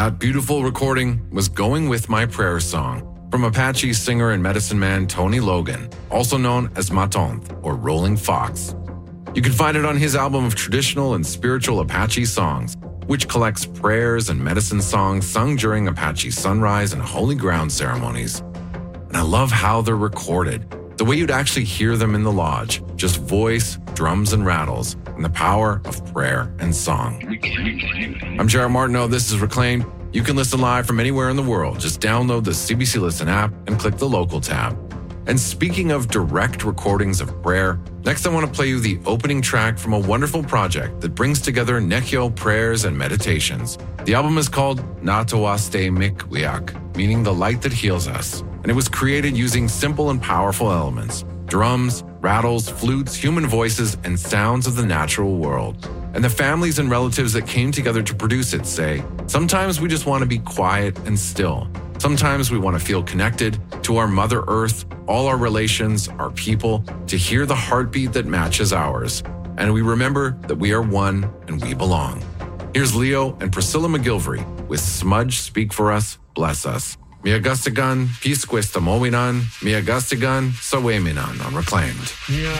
That beautiful recording was Going With My Prayer Song from Apache singer and medicine man Tony Logan, also known as Matonth or Rolling Fox. You can find it on his album of traditional and spiritual Apache songs, which collects prayers and medicine songs sung during Apache sunrise and holy ground ceremonies. And I love how they're recorded, the way you'd actually hear them in the lodge, just voice, drums, and rattles, and the power of prayer and song. I'm Jared Martineau. This is Reclaimed. You can listen live from anywhere in the world. Just download the CBC Listen app and click the local tab. And speaking of direct recordings of prayer, next I want to play you the opening track from a wonderful project that brings together Nekyo prayers and meditations. The album is called Natawaste Mikwiak, meaning the light that heals us. And it was created using simple and powerful elements: drums, rattles, flutes, human voices, and sounds of the natural world. And the families and relatives that came together to produce it say, sometimes we just want to be quiet and still. Sometimes we want to feel connected to our Mother Earth, all our relations, our people, to hear the heartbeat that matches ours. And we remember that we are one and we belong. Here's Leo and Priscilla McGilvery with Smudge Speak For Us, Bless Us. Miagastigan, Pisquesta Mowinan, Miagastigan, Saweminan on Reclaimed.